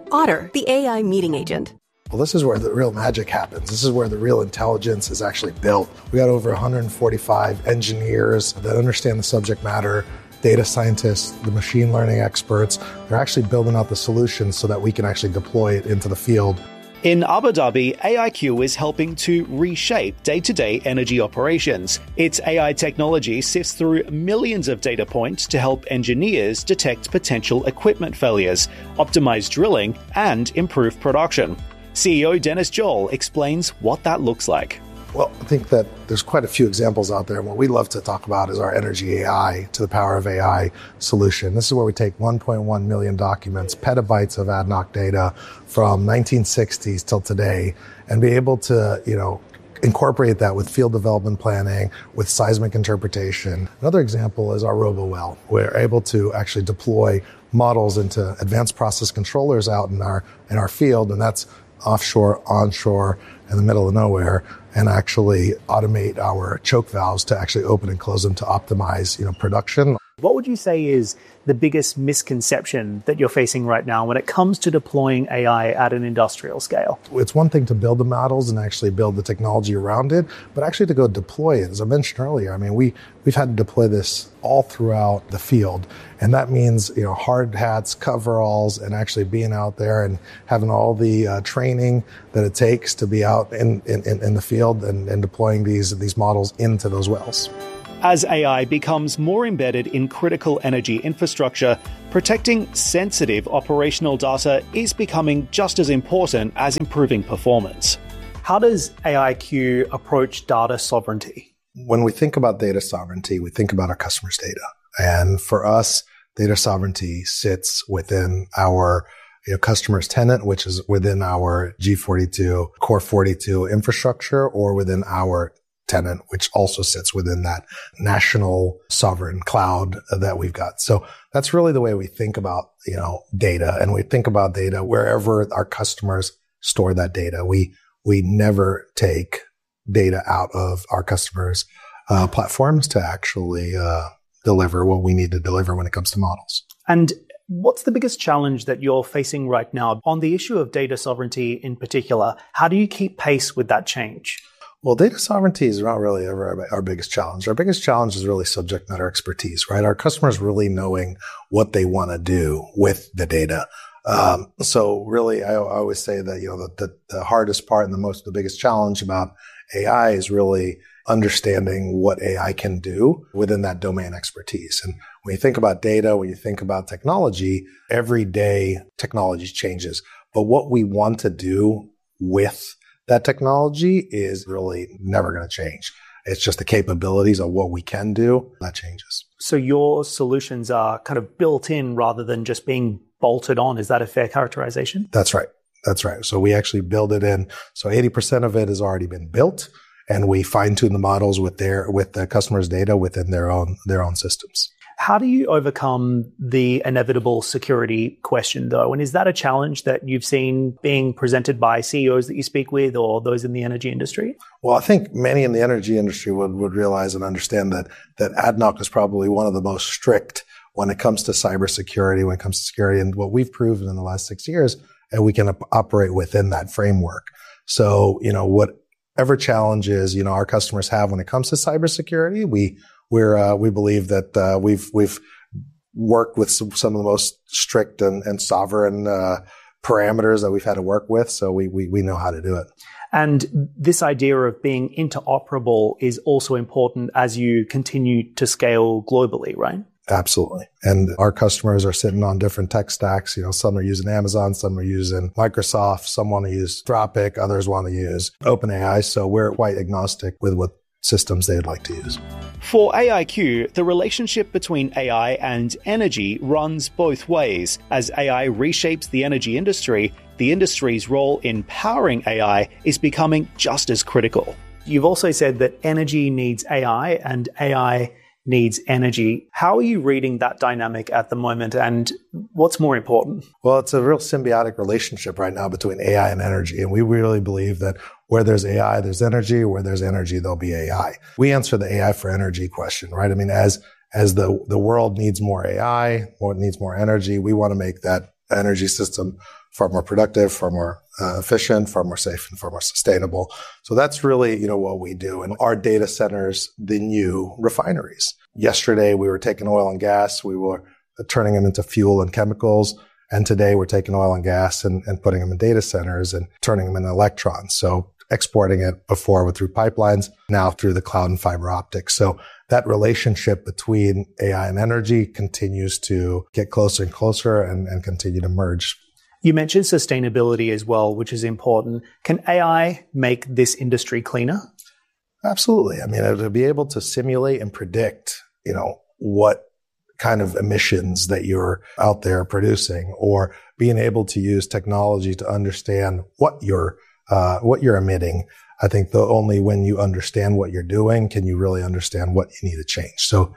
Otter, the AI meeting agent. Well, this is where the real magic happens. This is where the real intelligence is actually built. We got over 145 engineers that understand the subject matter, data scientists, the machine learning experts. They're actually building out the solutions so that we can actually deploy it into the field. In Abu Dhabi, AIQ is helping to reshape day-to-day energy operations. Its AI technology sifts through millions of data points to help engineers detect potential equipment failures, optimize drilling, and improve production. CEO Dennis Joel explains what that looks like. Well, I think that there's quite a few examples out there. And what we love to talk about is our Energy AI to the power of AI solution. This is where we take 1.1 million documents, petabytes of ADNOC data from 1960s till today, and be able to, incorporate that with field development planning, with seismic interpretation. Another example is our RoboWell. We're able to actually deploy models into advanced process controllers out in our field, and that's offshore, onshore, in the middle of nowhere, and actually automate our choke valves to actually open and close them to optimize, production. What would you say is the biggest misconception that you're facing right now when it comes to deploying AI at an industrial scale? It's one thing to build the models and actually build the technology around it, but actually to go deploy it. As I mentioned earlier, we've had to deploy this all throughout the field. And that means, hard hats, coveralls, and actually being out there and having all the training that it takes to be out in the field and deploying these models into those wells. As AI becomes more embedded in critical energy infrastructure, protecting sensitive operational data is becoming just as important as improving performance. How does AIQ approach data sovereignty? When we think about data sovereignty, we think about our customers' data. And for us, data sovereignty sits within our customer's tenant, which is within our G42, Core 42 infrastructure, or within our tenant, which also sits within that national sovereign cloud that we've got. So that's really the way we think about, data. And we think about data wherever our customers store that data. We never take data out of our customers' platforms to actually deliver what we need to deliver when it comes to models. And what's the biggest challenge that you're facing right now on the issue of data sovereignty in particular? How do you keep pace with that change? Well, data sovereignty is not really ever our biggest challenge. Our biggest challenge is really subject matter expertise, right? Our customers really knowing what they want to do with the data. So really, I always say that, the hardest part and the biggest challenge about AI is really understanding what AI can do within that domain expertise. And when you think about data, when you think about technology, every day technology changes. But what we want to do with that technology is really never going to change. It's just the capabilities of what we can do that changes. So your solutions are kind of built in rather than just being bolted on. Is that a fair characterization? That's right. So we actually build it in. So 80% of it has already been built, and we fine tune the models with the customer's data within their own systems. How do you overcome the inevitable security question, though? And is that a challenge that you've seen being presented by CEOs that you speak with or those in the energy industry? Well, I think many in the energy industry would realize and understand that ADNOC is probably one of the most strict when it comes to cybersecurity, when it comes to security. And what we've proven in the last 6 years, and we can operate within that framework. So, whatever challenges, our customers have when it comes to cybersecurity, we believe that we've worked with some of the most strict and sovereign parameters that we've had to work with, so we know how to do it. And this idea of being interoperable is also important as you continue to scale globally, right? Absolutely. And our customers are sitting on different tech stacks. Some are using Amazon, some are using Microsoft, some want to use Anthropic, others want to use OpenAI. So we're quite agnostic with what systems they'd like to use. For AIQ, the relationship between AI and energy runs both ways. As AI reshapes the energy industry, the industry's role in powering AI is becoming just as critical. You've also said that energy needs AI and AI needs energy. How are you reading that dynamic at the moment, and what's more important? Well, it's a real symbiotic relationship right now between AI and energy, and we really believe that where there's AI, there's energy. Where there's energy, there'll be AI. We answer the AI for energy question, right? As the world needs more AI, or it needs more energy, we want to make that energy system far more productive, far more efficient, far more safe, and far more sustainable. So that's really, what we do. And our data centers, the new refineries. Yesterday, we were taking oil and gas. We were turning them into fuel and chemicals. And today, we're taking oil and gas and putting them in data centers and turning them into electrons. So exporting it before through pipelines, now through the cloud and fiber optics. So that relationship between AI and energy continues to get closer and closer and continue to merge. You mentioned sustainability as well, which is important. Can AI make this industry cleaner? Absolutely. I mean, to be able to simulate and predict, what kind of emissions that you're out there producing, or being able to use technology to understand what you're emitting. I think only when you understand what you're doing can you really understand what you need to change. So,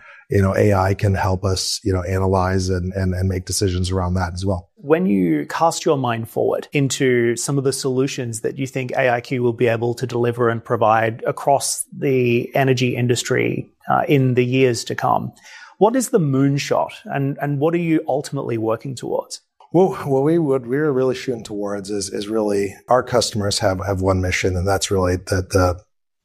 AI can help us, analyze and make decisions around that as well. When you cast your mind forward into some of the solutions that you think AIQ will be able to deliver and provide across the energy industry in the years to come, what is the moonshot and what are you ultimately working towards? Well, what we're really shooting towards is really our customers have one mission, and that's really the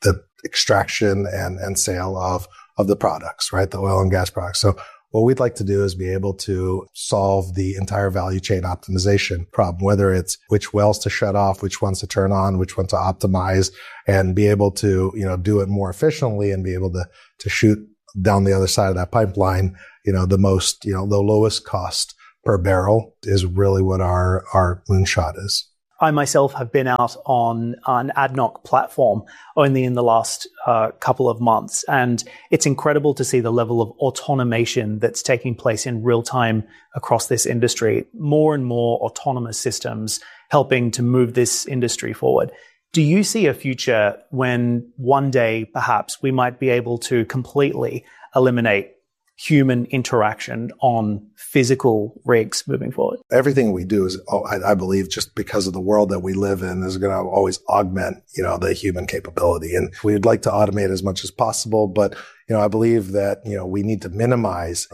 extraction and sale of the products, right? The oil and gas products. So what we'd like to do is be able to solve the entire value chain optimization problem, whether it's which wells to shut off, which ones to turn on, which one to optimize, and be able to, do it more efficiently and be able to shoot down the other side of that pipeline, the most, the lowest cost per barrel is really what our moonshot is. I myself have been out on an ADNOC platform only in the last couple of months, and it's incredible to see the level of automation that's taking place in real time across this industry. More and more autonomous systems helping to move this industry forward. Do you see a future when one day perhaps we might be able to completely eliminate human interaction on physical rigs moving forward? Everything we do is, I believe, just because of the world that we live in, is going to always augment, the human capability. And we'd like to automate as much as possible, but, I believe that, we need to minimize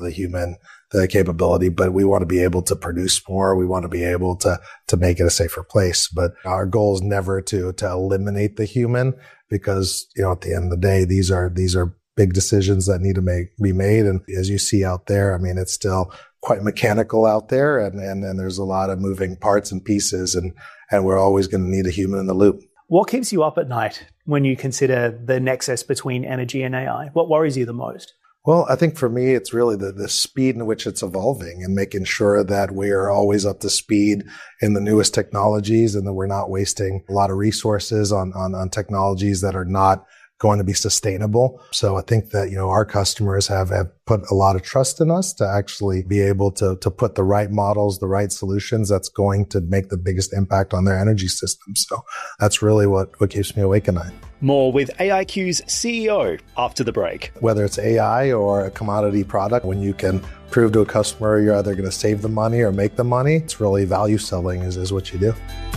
the capability, but we want to be able to produce more. We want to be able to make it a safer place. But our goal is never to eliminate the human, because, at the end of the day, these are big decisions that need to be made. And as you see out there, I mean, it's still quite mechanical out there, and there's a lot of moving parts and pieces, and we're always going to need a human in the loop. What keeps you up at night when you consider the nexus between energy and AI? What worries you the most? Well, I think for me, it's really the speed in which it's evolving, and making sure that we are always up to speed in the newest technologies, and that we're not wasting a lot of resources on technologies that are not going to be sustainable. So I think that, our customers have put a lot of trust in us to actually be able to put the right models, the right solutions that's going to make the biggest impact on their energy system. So that's really what keeps me awake at night. More with AIQ's CEO after the break. Whether it's AI or a commodity product, when you can prove to a customer you're either going to save the money or make the money, it's really value selling is what you do.